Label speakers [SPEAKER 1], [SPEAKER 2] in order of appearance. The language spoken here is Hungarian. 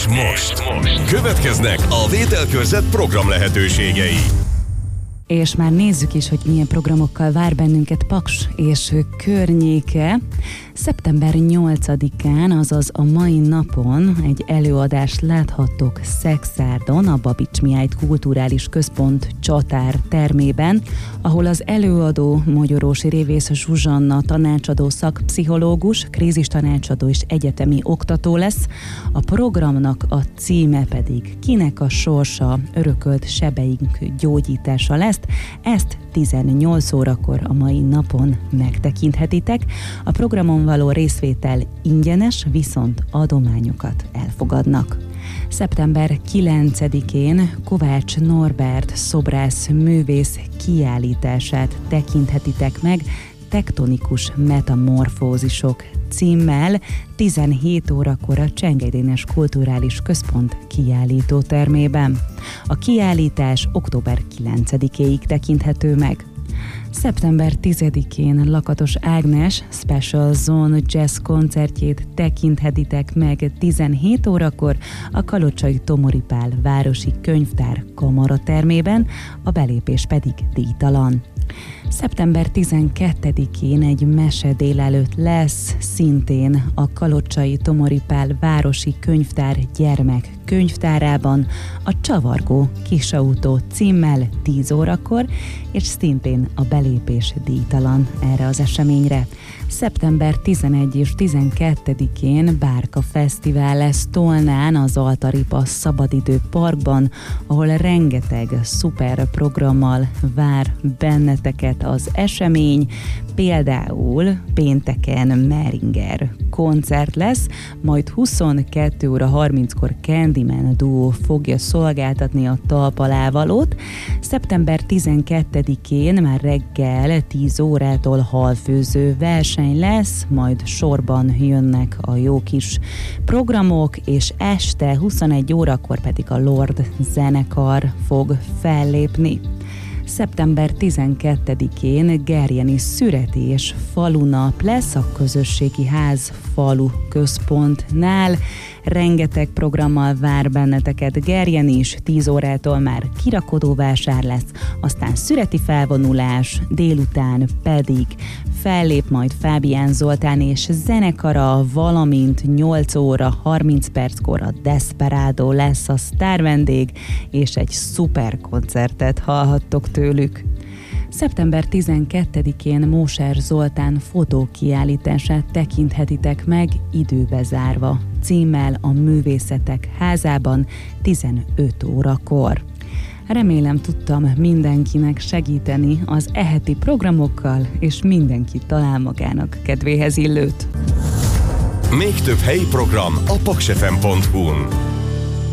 [SPEAKER 1] most következnek a Vételkörzet program lehetőségei.
[SPEAKER 2] És már nézzük is, hogy milyen programokkal vár bennünket Paks és környéke. Szeptember 8-án, azaz a mai napon egy előadást láthattok Szekszárdon, a Babits Mihály Kulturális Központ Csatár termében, ahol az előadó Magyarósi Révész Zsuzsanna tanácsadó szakpszichológus, krízistanácsadó és egyetemi oktató lesz. A programnak a címe pedig Kinek a sorsa, örökölt sebeink gyógyítása lesz. Ezt 18 órakor a mai napon megtekinthetitek. A programon való részvétel ingyenes, viszont adományokat elfogadnak. Szeptember 9-én Kovács Norbert szobrász művész kiállítását tekinthetitek meg Tektonikus metamorfózisok címmel 17 órakor a Csengely Dénes Kulturális Központ kiállítótermében. A kiállítás október 9-éig tekinthető meg. Szeptember 10-én Lakatos Ágnes Special Zone Jazz koncertjét tekinthetitek meg 17 órakor a Kalocsai Tomori Pál Városi Könyvtár kamaratermében, a belépés pedig díjtalan. Szeptember 12-én egy mese délelőtt lesz szintén a Kalocsai Tomori Pál Városi Könyvtár gyermek könyvtárában a Csavargó Kisautó címmel 10 órakor, és szintén a belépés díjtalan erre az eseményre. Szeptember 11 és 12-én Bárka Fesztivál lesz Tolnán, az Altaripa Szabadidő Parkban, ahol rengeteg szuper programmal vár benneteket az esemény. Például pénteken Meringer koncert lesz, majd 22 óra 30-kor Candyman duó fogja szolgáltatni a talpalávalót. Szeptember 12-én már reggel 10 órától halfőző verseny lesz, majd sorban jönnek a jó kis programok, és este 21 órakor pedig a Lord zenekar fog fellépni. Szeptember 12-én Gerjeni Szüreti és Falunap lesz a Közösségi Ház falu központnál. Rengeteg programmal vár benneteket Gerjeni is, 10 órától már kirakodóvásár lesz, aztán szüreti felvonulás, délután pedig fellép majd Fábián Zoltán és zenekara, valamint 8 óra 30 perckor a Desperado lesz a sztárvendég, és egy szuper koncertet hallhattok tőlük. Szeptember 12-én Móser Zoltán fotókiállítását tekinthetitek meg időbe zárva, címmel a Művészetek Házában 15 órakor. Remélem tudtam mindenkinek segíteni az eheti programokkal, és mindenki talál magának kedvéhez illőt.
[SPEAKER 1] Még több helyi program a paksfm.hu-n.